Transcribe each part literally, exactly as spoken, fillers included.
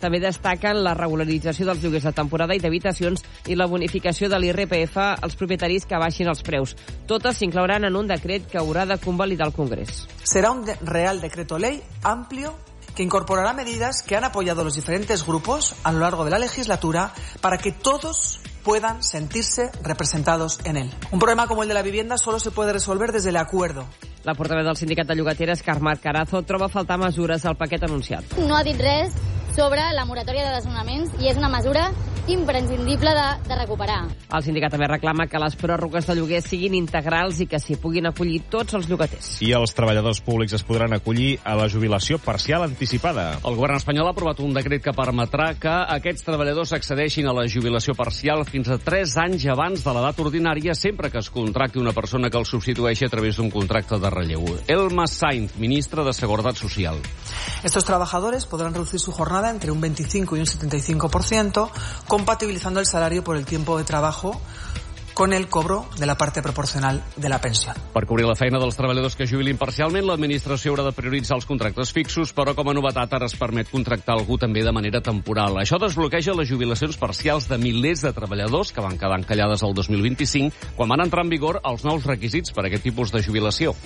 També destaquen la regularització dels lloguers de temporada i d'habitacions i la bonificació de l'I R P F als propietaris que baixin els preus. Totes s'inclouran en un decret que haurà de convalidar el Congrés. Será un de- Real Decreto Ley amplio que incorporará medidas que han apoyado los diferentes grupos a lo largo de la legislatura para que todos puedan sentirse representados en él. Un problema como el de la vivienda solo se puede resolver desde el acuerdo. La portaveu del sindicat de llogateres, Carme Carazo, troba a faltar mesures al paquet anunciat. No ha dit res sobre la moratòria de desnonaments i és una mesura imprescindible de, de recuperar. El sindicat també reclama que les pròrrogues de lloguer siguin integrals i que s'hi puguin acollir tots els llogaters. I els treballadors públics es podran acollir a la jubilació parcial anticipada. El govern espanyol ha aprovat un decret que permetrà que aquests treballadors accedeixin a la jubilació parcial fins a tres anys abans de l'edat ordinària, sempre que es contracti una persona que els substitueixi a través d'un contracte de relleu. Elma Sainz, ministra de Seguretat Social. Estos trabajadores podrán reducir su jornada entre un veinticinco y un setenta y cinco por ciento, compatibilizando el salario por el tiempo de trabajo con el cobro de la parte proporcional de la pensió. Per cobrir la feina dels treballadors que jubilin parcialment, l'administració haurà de prioritzar els contractes fixos, però com a novetat ara es permet contractar algú també de manera temporal. Això desbloqueja les jubilacions parcials de milers de treballadors que van quedar encallades el dos mil vint-i-cinc, quan van entrar en vigor els nous requisits per a aquest tipus de jubilació.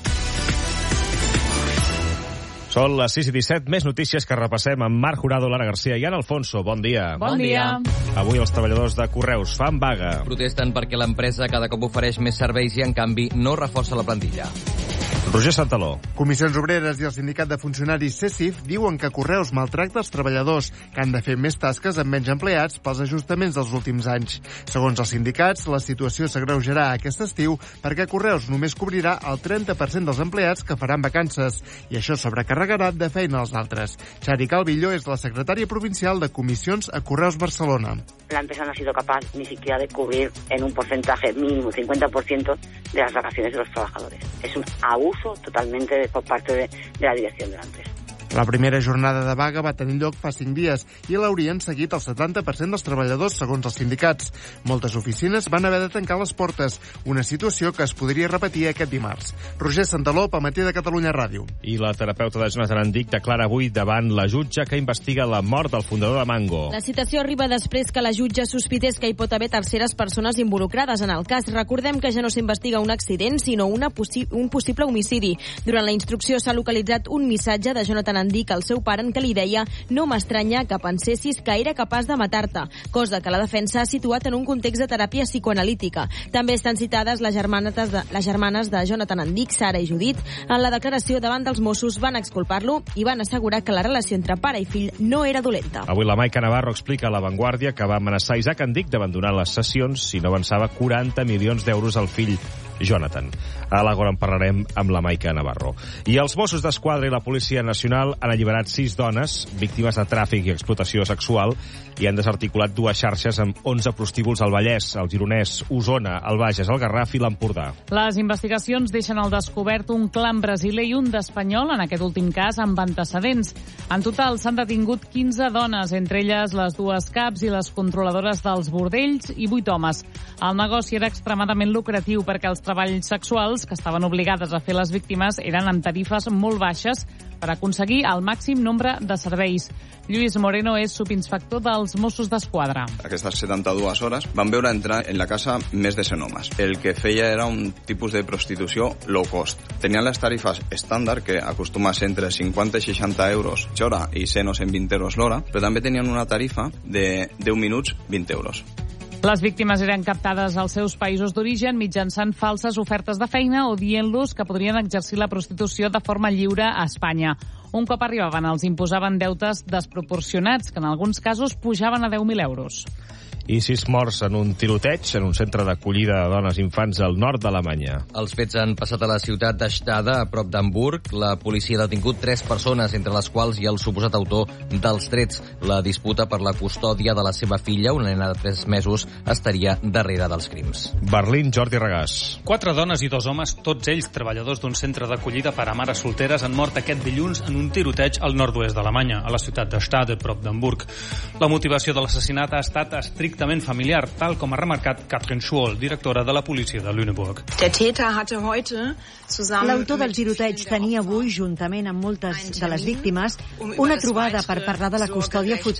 Són les sis i disset, més notícies que repassem amb Marc Jurado, Lara Garcia i Ana Alfonso. Bon dia. Bon dia. Avui els treballadors de Correus fan vaga. Protesten perquè l'empresa cada cop ofereix més serveis i, en canvi, no reforça la plantilla. Roger Santaló. Comissions Obreres i el Sindicat de Funcionaris CESIF diuen que Correus maltracta els treballadors, que han de fer més tasques amb menys empleats pels ajustaments dels últims anys. Segons els sindicats, la situació s'agreujarà aquest estiu perquè Correus només cobrirà el trenta per cent dels empleats que faran vacances, i això sobrecarregarà de feina als altres. Xari Calvillo és la secretària provincial de Comissions a Correus Barcelona. La empresa no ha sido capaz ni siquiera de cubrir en un porcentaje mínimo, cincuenta por ciento, de las vacaciones de los trabajadores. Es un abuso totalmente por parte de, de la dirección de la empresa. La primera jornada de vaga va tenir lloc fa cinc dies i l'haurien seguit el setanta per cent dels treballadors, segons els sindicats. Moltes oficines van haver de tancar les portes, una situació que es podria repetir aquest dimarts. Roger Santaló, pel Matí de Catalunya Ràdio. I la terapeuta de Jonathan Andic declara avui davant la jutge que investiga la mort del fundador de Mango. La citació arriba després que la jutge sospités que hi pot haver terceres persones involucrades en el cas. Recordem que ja no s'investiga un accident, sinó una possi- un possible homicidi. Durant la instrucció s'ha localitzat un missatge de Jonathan Andic al seu pare en què li deia: no m'estranya que pensessis que era capaç de matar-te, cosa que la defensa ha situat en un context de teràpia psicoanalítica. També estan citades les germanes de, les germanes de Jonathan Andic, Sara i Judit. En la declaració davant dels Mossos van exculpar-lo i van assegurar que la relació entre pare i fill no era dolenta. Avui la Maica Navarro explica a La Vanguardia que va amenaçar Isaac Andic d'abandonar les sessions si no avançava quaranta milions d'euros al fill Jonathan. A l'Agora en parlarem amb la Maica Navarro. I els Mossos d'Esquadra i la Policia Nacional han alliberat sis dones víctimes de tràfic i explotació sexual i han desarticulat dues xarxes amb onze prostíbuls al Vallès, al Gironès, Osona, el Bages, el Garraf i l'Empordà. Les investigacions deixen al descobert un clan brasiler i un d'espanyol, en aquest últim cas amb antecedents. En total s'han detingut quinze dones, entre elles les dues caps i les controladores dels bordells, i vuit homes. El negoci era extremadament lucratiu perquè els treballs sexuals que estaven obligades a fer les víctimes eren amb tarifes molt baixes per aconseguir el màxim nombre de serveis. Lluís Moreno és subinspector dels Mossos d'Esquadra. Aquestes setanta-dues hores van veure entrar en la casa més de cent homes. El que feia era un tipus de prostitució low cost. Tenien les tarifes estàndard, que acostuma a ser entre cinquanta i seixanta euros l'hora i cent o cent vint euros l'hora, però també tenien una tarifa de deu minuts, vint euros. Les víctimes eren captades als seus països d'origen mitjançant falses ofertes de feina o dient-los que podrien exercir la prostitució de forma lliure a Espanya. Un cop arribaven, els imposaven deutes desproporcionats, que en alguns casos pujaven a deu mil euros. I sis morts en un tiroteig en un centre d'acollida de dones i infants al nord d'Alemanya. Els fets han passat a la ciutat de Stade, a prop d'Hamburg. La policia ha detingut tres persones, entre les quals hi ha el suposat autor dels trets. La disputa per la custòdia de la seva filla, una nena de tres mesos, estaria darrere dels crims. Berlín, Jordi Regàs. Quatre dones i dos homes, tots ells treballadors d'un centre d'acollida per a mares solteres, han mort aquest dilluns en un tiroteig al nord-oest d'Alemanya, a la ciutat de Stade, prop d'Hamburg. La motivació de l'assassinat ha estat estrictament familiar, tal com ha remarcat Katrin Schwoll, directora de la policia de Lüneburg. L'autor del tiroteig tenia avui, juntament amb moltes de les víctimes, una trobada per parlar de la custòdia futura